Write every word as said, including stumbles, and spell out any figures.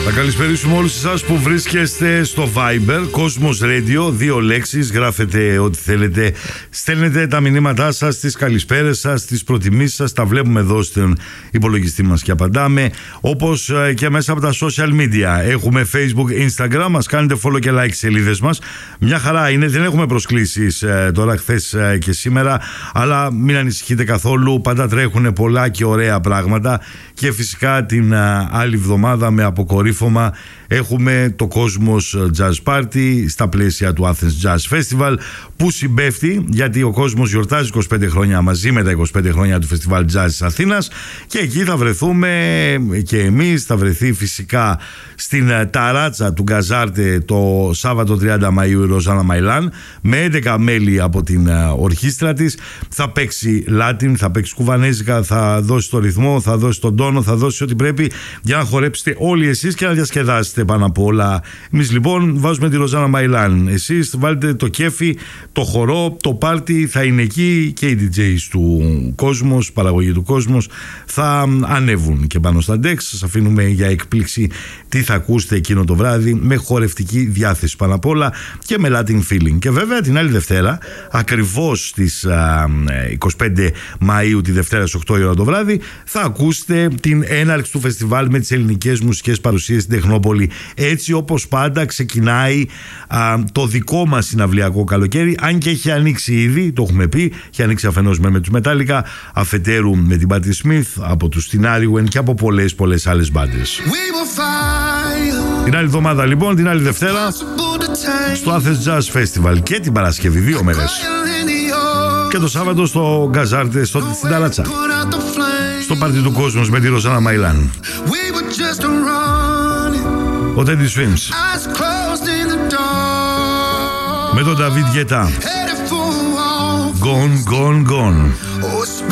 Να καλησπερίσουμε όλους εσάς που βρίσκεστε στο Viber Κόσμος Radio, δύο λέξεις, γράφετε ό,τι θέλετε, στέλνετε τα μηνύματά σας, τις καλησπέρες σας, τις προτιμήσεις σας, τα βλέπουμε εδώ στον υπολογιστή μας και απαντάμε, όπως και μέσα από τα social media. Έχουμε Facebook, Instagram, μας κάνετε follow και like σελίδες μας. Μια χαρά είναι, δεν έχουμε προσκλήσεις τώρα, χθες και σήμερα, αλλά μην ανησυχείτε καθόλου, πάντα τρέχουν πολλά και ωραία πράγματα και φυσικά την άλλη εβδομάδα με αποκορύφωμα έχουμε το Κόσμος Jazz Party στα πλαίσια του Athens Jazz Festival, που συμπέφτει γιατί ο κόσμος γιορτάζει είκοσι πέντε χρόνια μαζί με τα είκοσι πέντε χρόνια του Festival Jazz της Αθήνας, και εκεί θα βρεθούμε και εμείς. Θα βρεθεί φυσικά στην ταράτσα του Γκαζάρτε το Σάββατο τριάντα Μαΐου η Ροζάνα Μαϊλάν με έντεκα μέλη από την ορχήστρα της. Θα παίξει Latin, θα παίξει κουβανέζικα, θα δώσει το ρυθμό, θα δώσει τον τόνο, θα δώσει ό,τι πρέπει για να χορέψετε όλοι εσείς και να διασκεδάσετε πάνω απ' όλα. Εμείς λοιπόν βάζουμε τη Ροζάνα Μαϊλάν, εσείς βάλετε το κέφι, το χορό, το πάρτι θα είναι εκεί, και οι ντι τζέις του Κόσμος, παραγωγή του Κόσμος, θα ανέβουν και πάνω στα ντεξ. Σας αφήνουμε για εκπλήξη τι θα ακούσετε εκείνο το βράδυ, με χορευτική διάθεση πάνω απ' όλα και με Latin feeling. Και βέβαια την άλλη Δευτέρα, ακριβώς στις α, είκοσι πέντε Μαΐου, τη Δευτέρα στις οκτώ η ώρα το βράδυ, θα ακούσετε την έναρξη του φεστιβάλ με τις ελληνικές μουσικές παρουσίες στην Τεχνόπολη. Έτσι όπως πάντα ξεκινάει α, το δικό μας συναυλιακό καλοκαίρι, αν και έχει ανοίξει ήδη, το έχουμε πει, έχει ανοίξει αφενός με, με τους Μετάλλικα, αφετέρου με την Patti Smith, από τους Tinariwen και από πολλές πολλές άλλες μπάντες. Την άλλη εβδομάδα λοιπόν, την άλλη Δευτέρα, στο Athens Jazz Festival, και την Παρασκευή, δύο μέρες, και το Σάββατο στο Γκαζάρτε, στο, στην Ταράτσα, στο πάρτι του Κόσμος με τη Ροζάνα Μαϊλάν. Ο Teddy Swims με τον David Guetta, Gone, Gone, Gone.